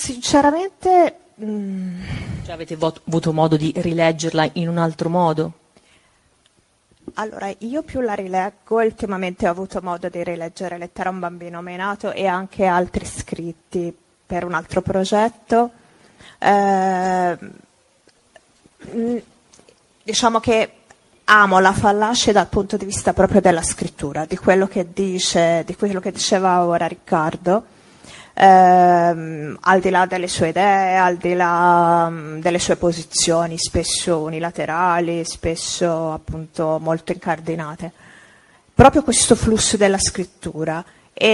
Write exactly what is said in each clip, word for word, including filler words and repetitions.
Sinceramente, mh, Cioè, avete vo- avuto modo di rileggerla in un altro modo? allora io più la rileggo, ultimamente ho avuto modo di rileggere Lettera a un bambino mai nato e anche altri scritti per un altro progetto. Eh, mh, diciamo che amo la Fallaci dal punto di vista proprio della scrittura, di quello che dice, di quello che diceva ora Riccardo. Ehm, al di là delle sue idee, al di là mh, delle sue posizioni spesso unilaterali, spesso appunto molto incardinate. Proprio questo flusso della scrittura.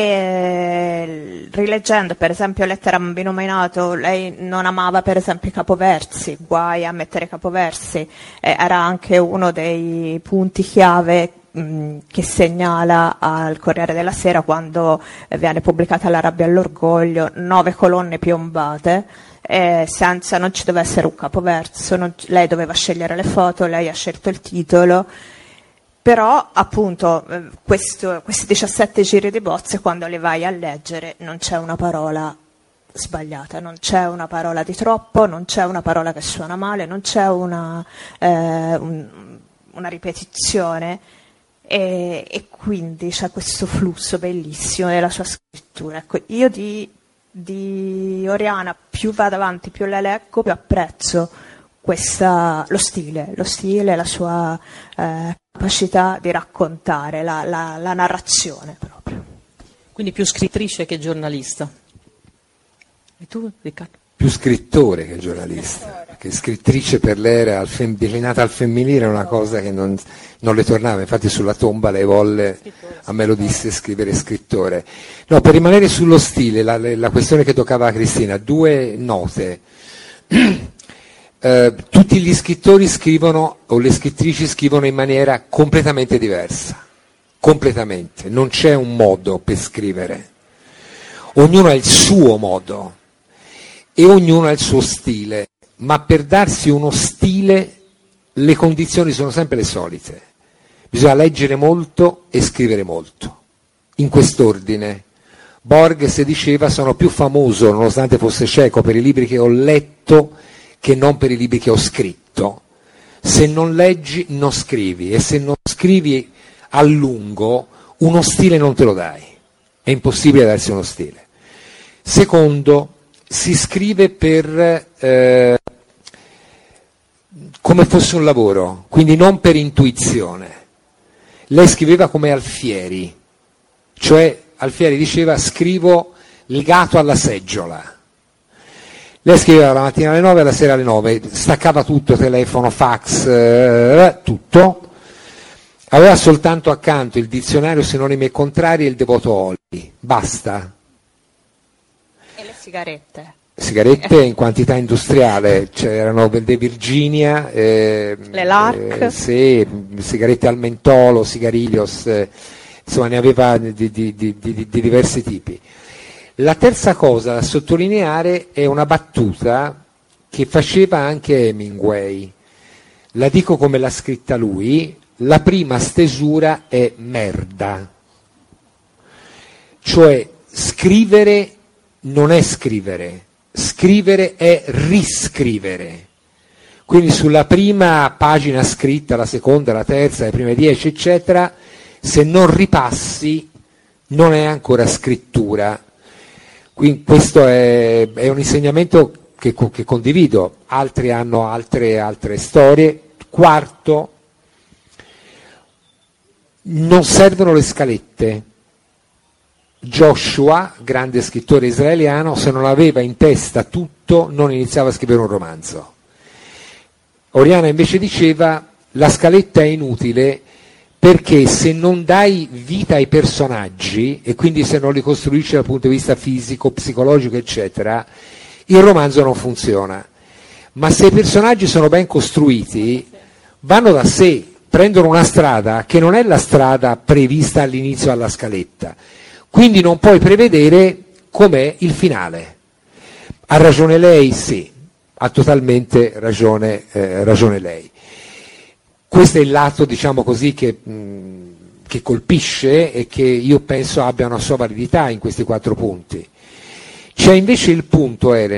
E rileggendo per esempio Lettera a un bambino mai nato, lei non amava per esempio i capoversi, guai a mettere capoversi, eh, era anche uno dei punti chiave mh, che segnala al Corriere della Sera quando eh, viene pubblicata La rabbia all'orgoglio, nove colonne piombate, eh, senza, non ci doveva essere un capoverso, non, lei doveva scegliere le foto, lei ha scelto il titolo. Però appunto questo, questi diciassette giri di bozze, quando le vai a leggere non c'è una parola sbagliata, non c'è una parola di troppo, non c'è una parola che suona male, non c'è una, eh, un, una ripetizione e, e quindi c'è questo flusso bellissimo della sua scrittura. Ecco, io di, di Oriana più vado avanti, più la leggo, più apprezzo questa, lo stile, lo stile, la sua eh, capacità di raccontare, la, la, la narrazione proprio. Quindi più scrittrice che giornalista. E tu, Riccardo? Più scrittore che giornalista, perché scrittrice per lei era al fem- declinata al femminile, è una cosa che non, non le tornava, infatti sulla tomba lei volle, a me lo disse, scrivere scrittore. No, per rimanere sullo stile, la, la questione che toccava a Cristina, due note. Uh, tutti gli scrittori scrivono, o le scrittrici scrivono in maniera completamente diversa, completamente, non c'è un modo per scrivere, ognuno ha il suo modo e ognuno ha il suo stile, ma per darsi uno stile le condizioni sono sempre le solite, bisogna leggere molto e scrivere molto, in quest'ordine. Borges diceva: sono più famoso, nonostante fosse cieco, per i libri che ho letto che non per i libri che ho scritto. Se non leggi non scrivi, e se non scrivi a lungo uno stile non te lo dai, è impossibile darsi uno stile. Secondo, si scrive per eh, come fosse un lavoro, quindi non per intuizione. Lei scriveva come Alfieri, cioè Alfieri diceva: scrivo legato alla seggiola. Lei scriveva la mattina alle nove, alla sera alle nove, staccava tutto, telefono, fax, eh, tutto. Aveva soltanto accanto il dizionario sinonimi e contrari e il devoto Olli, basta. E le sigarette? Sigarette in quantità industriale, c'erano De Virginia, eh, le Lark, eh, sì, sigarette al mentolo, sigariglios, eh, insomma ne aveva di, di, di, di, di diversi tipi. La terza cosa da sottolineare è una battuta che faceva anche Hemingway, la dico come l'ha scritta lui: la prima stesura è merda, cioè scrivere non è scrivere, scrivere è riscrivere, quindi sulla prima pagina scritta, la seconda, la terza, le prime dieci eccetera, se non ripassi non è ancora scrittura. Quindi questo è, è un insegnamento che, che condivido, altri hanno altre, altre storie. Quarto, non servono le scalette. Joshua, grande scrittore israeliano, se non aveva in testa tutto non iniziava a scrivere un romanzo. Oriana invece diceva: la scaletta è inutile, perché se non dai vita ai personaggi e quindi se non li costruisci dal punto di vista fisico, psicologico eccetera, il romanzo non funziona. Ma se i personaggi sono ben costruiti, vanno da sé, prendono una strada che non è la strada prevista all'inizio alla scaletta, quindi non puoi prevedere com'è il finale. Ha ragione lei? Sì, ha totalmente ragione, eh, ragione lei. Questo è il lato, diciamo così, che, mh, che colpisce e che io penso abbia una sua validità in questi quattro punti. C'è invece il punto, Ele,